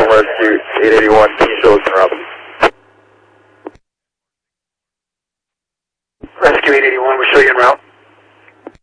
Rescue 881, show us en route. Rescue 881, we'll show you en route.